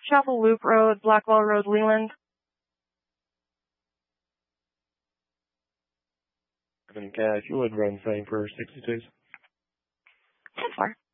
Chapel Loop Road, Blackwell Road, Leland. And if you would run same for 62s. 10-4.